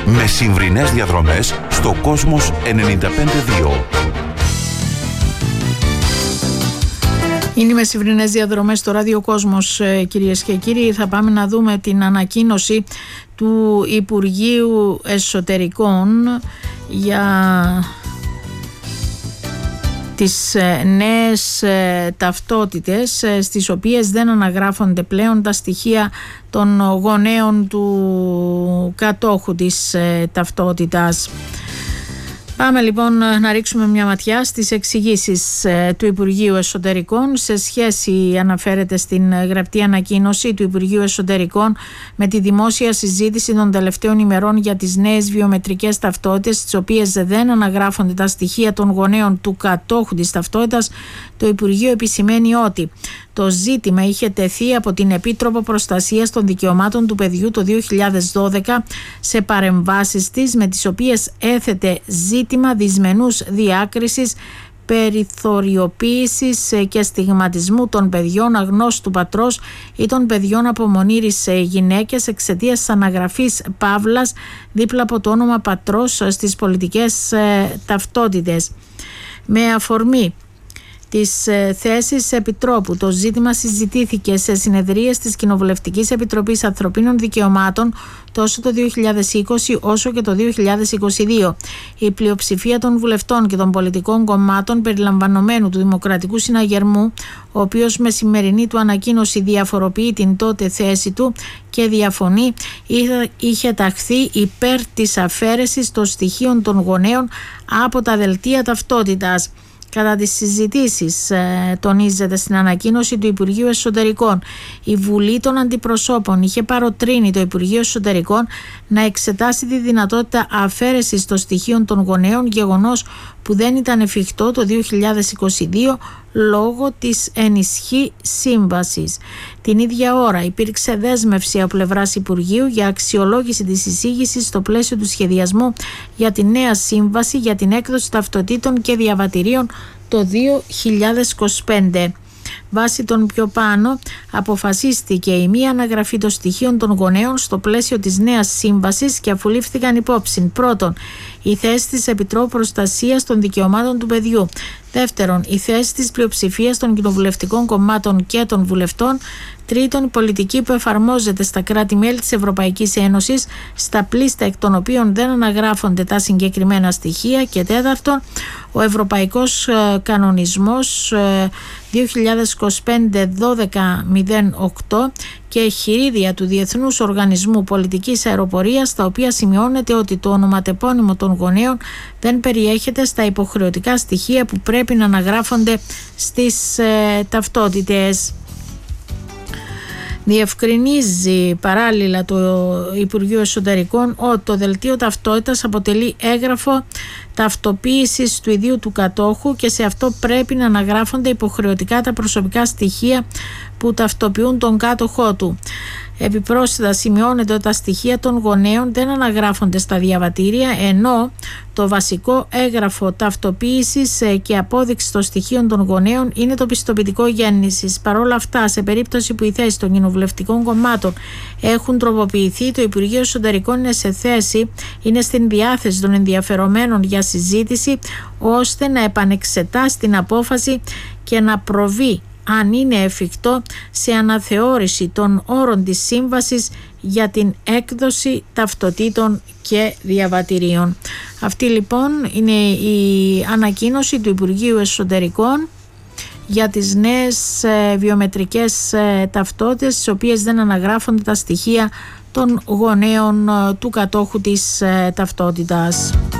Με συμβρινές διαδρομές στο Κόσμος 95.2. Είναι οι μεσημβρινές διαδρομές στο Ράδιο Κόσμος, κυρίες και κύριοι. Θα πάμε να δούμε την ανακοίνωση του Υπουργείου Εσωτερικών για τις νέες ταυτότητες στις οποίες δεν αναγράφονται πλέον τα στοιχεία των γονέων του κατόχου της ταυτότητας. Πάμε λοιπόν να ρίξουμε μια ματιά στις εξηγήσεις του Υπουργείου Εσωτερικών σε σχέση, αναφέρεται στην γραπτή ανακοίνωση του Υπουργείου Εσωτερικών, με τη δημόσια συζήτηση των τελευταίων ημερών για τις νέες βιομετρικές ταυτότητες στις οποίες δεν αναγράφονται τα στοιχεία των γονέων του κατόχου της ταυτότητας. Το Υπουργείο επισημαίνει ότι το ζήτημα είχε τεθεί από την Επίτροπο Προστασίας των Δικαιωμάτων του Παιδιού το 2012 σε παρεμβάσεις της, με τις οποίες έθετε ζήτημα δυσμενούς διάκρισης, περιθωριοποίησης και στιγματισμού των παιδιών αγνώστου πατρός ή των παιδιών από μονήρης γυναίκες εξαιτίας της αναγραφής παύλας δίπλα από το όνομα πατρός στις πολιτικές ταυτότητες. Με αφορμή της θέσης Επιτρόπου, το ζήτημα συζητήθηκε σε συνεδρίες της Κοινοβουλευτικής Επιτροπής Ανθρωπίνων Δικαιωμάτων τόσο το 2020 όσο και το 2022. Η πλειοψηφία των βουλευτών και των πολιτικών κομμάτων περιλαμβανομένου του Δημοκρατικού Συναγερμού, ο οποίος με σημερινή του ανακοίνωση διαφοροποιεί την τότε θέση του και διαφωνεί, είχε ταχθεί υπέρ της αφαίρεσης των στοιχείων των γονέων από τα δελτία ταυτότητας. Κατά τις συζητήσεις, τονίζεται στην ανακοίνωση του Υπουργείου Εσωτερικών, η Βουλή των Αντιπροσώπων είχε παροτρύνει το Υπουργείο Εσωτερικών να εξετάσει τη δυνατότητα αφαίρεσης των στοιχείων των γονέων, γεγονός που δεν ήταν εφικτό το 2022 λόγω της ενισχύ σύμβασης. Την ίδια ώρα υπήρξε δέσμευση από πλευράς Υπουργείου για αξιολόγηση της εισήγησης στο πλαίσιο του σχεδιασμού για τη νέα σύμβαση για την έκδοση ταυτοτήτων και διαβατηρίων το 2025. Βάσει των πιο πάνω, αποφασίστηκε η μη αναγραφή των στοιχείων των γονέων στο πλαίσιο της νέας σύμβασης και αφού λήφθηκαν υπόψη, πρώτον, η θέση της Επιτρόπου Προστασίας των Δικαιωμάτων του Παιδιού. Δεύτερον, η θέση της πλειοψηφίας των κοινοβουλευτικών κομμάτων και των βουλευτών. Τρίτον, η πολιτική που εφαρμόζεται στα κράτη-μέλη της Ευρωπαϊκής Ένωσης, στα πλήστα εκ των οποίων δεν αναγράφονται τα συγκεκριμένα στοιχεία. Και τέταρτον, ο Ευρωπαϊκός Κανονισμός 2025-1208 και εχειρίδια του Διεθνούς Οργανισμού Πολιτικής Αεροπορίας, τα οποία σημειώνεται ότι το ονοματεπώνυμο των γονέων δεν περιέχεται στα υποχρεωτικά στοιχεία που πρέπει να αναγράφονται στις ταυτότητες. Διευκρινίζει παράλληλα το Υπουργείο Εσωτερικών ότι το δελτίο ταυτότητας αποτελεί έγγραφο ταυτοποίησης του ιδίου του κατόχου και σε αυτό πρέπει να αναγράφονται υποχρεωτικά τα προσωπικά στοιχεία που ταυτοποιούν τον κάτοχό του. Επιπρόσθετα σημειώνεται ότι τα στοιχεία των γονέων δεν αναγράφονται στα διαβατήρια, ενώ το βασικό έγγραφο ταυτοποίησης και απόδειξη των στοιχείων των γονέων είναι το πιστοποιητικό γέννησης. Παρ' όλα αυτά, σε περίπτωση που οι θέσεις των κοινοβουλευτικών κομμάτων έχουν τροποποιηθεί, το Υπουργείο Εσωτερικών είναι στην διάθεση των ενδιαφερομένων για συζήτηση, ώστε να επανεξετάσει την απόφαση και να προβεί, αν είναι εφικτό, σε αναθεώρηση των όρων της σύμβασης για την έκδοση ταυτοτήτων και διαβατηρίων. Αυτή λοιπόν είναι η ανακοίνωση του Υπουργείου Εσωτερικών για τις νέες βιομετρικές ταυτότητες στις οποίες δεν αναγράφονται τα στοιχεία των γονέων του κατόχου της ταυτότητας.